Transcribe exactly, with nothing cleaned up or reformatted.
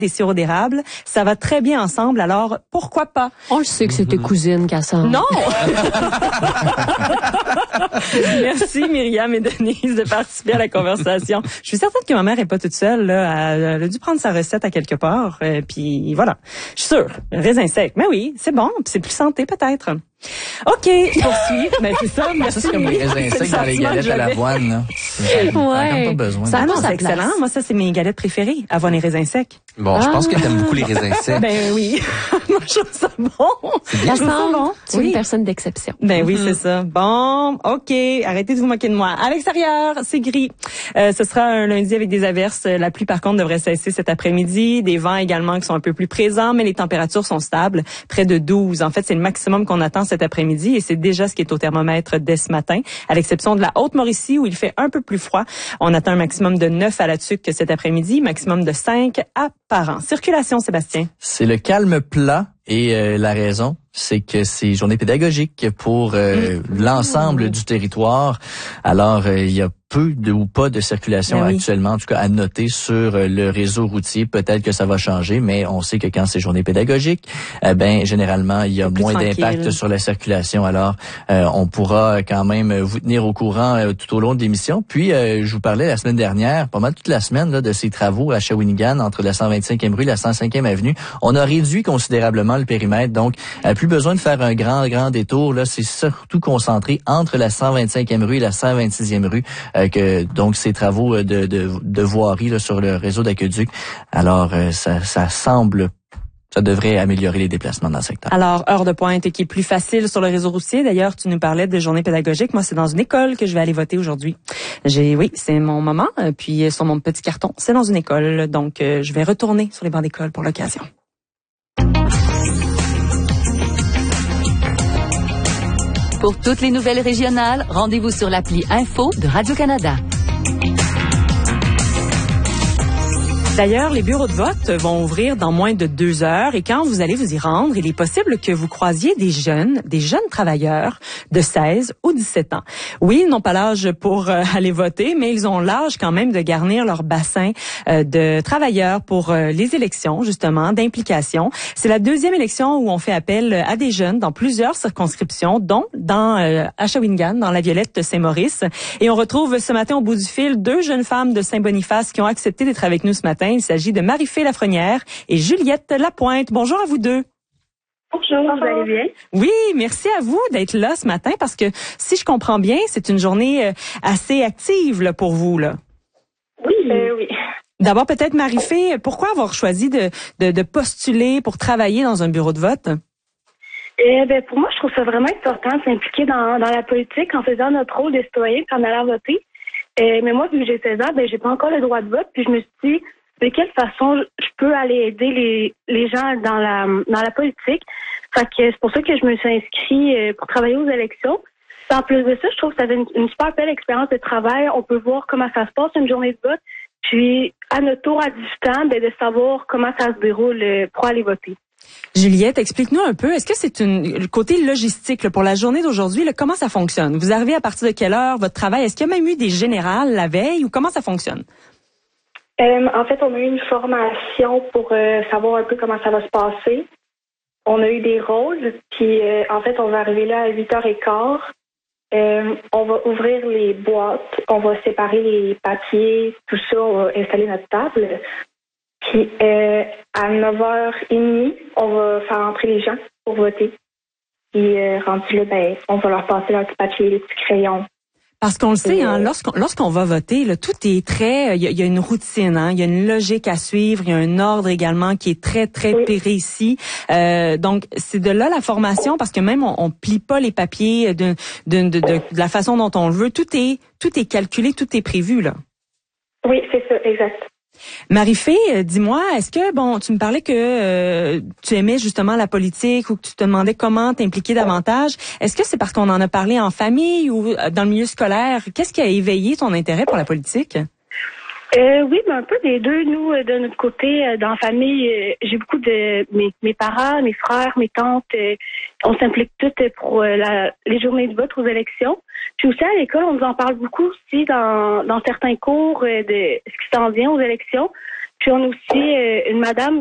des sirops d'érable. Ça va très bien ensemble, alors pourquoi pas? On le sait que c'est tes cousines, Cassandre. Non! Merci Myriam et Denise de participer à la conversation. Je suis certaine que ma mère est pas toute seule, là. Elle, elle a dû prendre sa recette à quelque part. Euh, puis voilà. Je suis sûre. Raisin sec. Mais oui, c'est bon. Puis c'est plus santé peut-être. OK, je poursuis. Ben, c'est ça, merci. Ça, c'est comme les raisins secs dans les galettes à l'avoine, là. Ouais. Pas besoin. Ça, non, sa c'est place. excellent. Moi, ça, c'est mes galettes préférées. Avoine et raisins secs. Bon, je pense que t'aimes beaucoup les raisins secs. Ben oui. Moi, je trouve ça bon. Je trouve ça Cassandre, bon. tu es Oui. une personne d'exception. Ben oui, c'est ça. Bon, OK. Arrêtez de vous moquer de moi. À l'extérieur, c'est gris. Euh, ce sera un lundi avec des averses. La pluie, par contre, devrait cesser cet après-midi. Des vents également qui sont un peu plus présents, mais les températures sont stables. Près de douze. En fait, c'est le maximum qu'on attend cet après-midi et c'est déjà ce qui est au thermomètre dès ce matin, à l'exception de la Haute-Mauricie où il fait un peu plus froid. On attend un maximum de neuf à la Tuque cet après-midi, maximum de cinq à Parent. Circulation, Sébastien. C'est le calme plat et euh, la raison, c'est que c'est journée pédagogique pour euh, mmh. l'ensemble du territoire. Alors, euh, il y a peu de, ou pas de circulation ben oui. actuellement, en tout cas à noter sur euh, le réseau routier. Peut-être que ça va changer, mais on sait que quand c'est journée pédagogique, eh ben généralement il y a moins d'impact sur la circulation. Alors, euh, on pourra quand même vous tenir au courant euh, tout au long de l'émission. Puis, euh, je vous parlais la semaine dernière, pas mal toute la semaine, là, de ces travaux à Shawinigan entre la cent vingt-cinquième rue et la cent cinquième avenue. On a réduit considérablement le périmètre, donc euh, plus besoin de faire un grand, grand détour. Là, c'est surtout concentré entre la cent vingt-cinquième rue et la cent vingt-sixième rue. Euh, que donc ces travaux de, de, de voirie là, sur le réseau d'aqueduc. Alors, euh, ça, ça semble, ça devrait améliorer les déplacements dans le secteur. Alors, heure de pointe qui est plus facile sur le réseau routier. D'ailleurs, tu nous parlais de journée pédagogique. Moi, c'est dans une école que je vais aller voter aujourd'hui. J'ai, oui, c'est mon moment. Puis sur mon petit carton, c'est dans une école. Donc, euh, je vais retourner sur les bancs d'école pour l'occasion. Pour toutes les nouvelles régionales, rendez-vous sur l'appli Info de Radio-Canada. D'ailleurs, les bureaux de vote vont ouvrir dans moins de deux heures et quand vous allez vous y rendre, il est possible que vous croisiez des jeunes, des jeunes travailleurs de seize ou dix-sept ans. Oui, ils n'ont pas l'âge pour euh, aller voter, mais ils ont l'âge quand même de garnir leur bassin euh, de travailleurs pour euh, les élections, justement, d'implication. C'est la deuxième élection où on fait appel à des jeunes dans plusieurs circonscriptions, dont dans euh, à Shawinigan, dans la Violette Saint-Maurice. Et on retrouve ce matin au bout du fil deux jeunes femmes de Saint-Boniface qui ont accepté d'être avec nous ce matin. Il s'agit de Marie-Fé Lafrenière et Juliette Lapointe. Bonjour à vous deux. Bonjour, vous allez bien? Oui, merci à vous d'être là ce matin parce que si je comprends bien, c'est une journée assez active là, pour vous. Là. Oui, euh, oui. D'abord, peut-être Marie-Fé, pourquoi avoir choisi de, de, de postuler pour travailler dans un bureau de vote? Eh ben, pour moi, je trouve ça vraiment important de s'impliquer dans, dans la politique en faisant notre rôle de citoyen et en allant voter. Euh, mais moi, vu que j'ai seize ans, ben, j'ai pas encore le droit de vote. Puis je me suis dit, de quelle façon je peux aller aider les, les gens dans la dans la politique. Fait que c'est pour ça que je me suis inscrite pour travailler aux élections. Puis en plus de ça, je trouve que ça donne une, une super belle expérience de travail. On peut voir comment ça se passe une journée de vote. Puis à notre tour à dix-huit ans, ben, de savoir comment ça se déroule pour aller voter. Juliette, explique-nous un peu, est-ce que c'est une, le côté logistique là, pour la journée d'aujourd'hui, là, comment ça fonctionne? Vous arrivez à partir de quelle heure, votre travail? Est-ce qu'il y a même eu des générales la veille ou comment ça fonctionne? Euh, en fait, on a eu une formation pour euh, savoir un peu comment ça va se passer. On a eu des rôles, puis euh, en fait, on va arriver là à huit heures quinze. Euh, on va ouvrir les boîtes, on va séparer les papiers, tout ça, on va installer notre table. Puis euh, à neuf heures trente, on va faire entrer les gens pour voter. Puis euh, rendu là, ben, on va leur passer leurs petits papiers, les petits crayons. Parce qu'on le sait, hein, lorsqu'on, lorsqu'on va voter, là, tout est très, il y, y a une routine, hein, il y a une logique à suivre, il y a un ordre également qui est très très oui. précis. Euh, donc c'est de là la formation, parce que même on, on plie pas les papiers de, de, de, de, de la façon dont on le veut. Tout est tout est calculé, tout est prévu là. Oui, c'est ça, exact. Marie-Fé, dis-moi, est-ce que, bon, tu me parlais que euh, tu aimais justement la politique ou que tu te demandais comment t'impliquer davantage. Est-ce que c'est parce qu'on en a parlé en famille ou dans le milieu scolaire? Qu'est-ce qui a éveillé ton intérêt pour la politique? Euh, oui, mais un peu des deux. Nous, euh, de notre côté, euh, dans la famille, euh, j'ai beaucoup de mes, mes parents, mes frères, mes tantes. Euh, on s'implique toutes pour euh, la, les journées de vote aux élections. Puis aussi à l'école, on nous en parle beaucoup aussi dans, dans certains cours euh, de ce qui s'en vient aux élections. Puis on a aussi euh, une madame